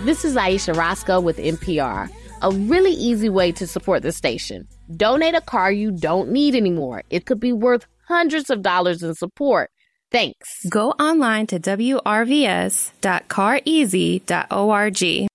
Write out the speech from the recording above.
This is Aisha Roscoe with NPR. A really easy way to support the station. Donate a car you don't need anymore. It could be worth hundreds of dollars in support. Thanks. Go online to wrvs.careasy.org.